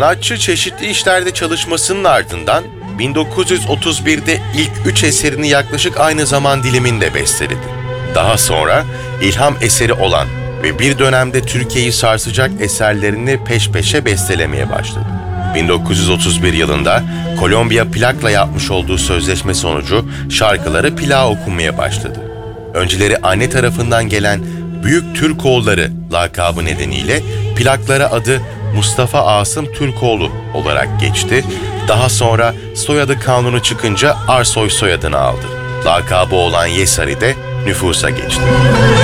Sanatçı çeşitli işlerde çalışmasının ardından 1931'de ilk 3 eserini yaklaşık aynı zaman diliminde besteledi. Daha sonra ilham eseri olan ve bir dönemde Türkiye'yi sarsacak eserlerini peş peşe bestelemeye başladı. 1931 yılında Kolombiya Plak'la yapmış olduğu sözleşme sonucu şarkıları plağa okunmaya başladı. Önceleri anne tarafından gelen Büyük Türkoğulları lakabı nedeniyle plaklara adı Mustafa Asım Türkoğlu olarak geçti. Daha sonra soyadı kanunu çıkınca Arsoy soyadını aldı. Lakabı olan Yesari de nüfusa geçti.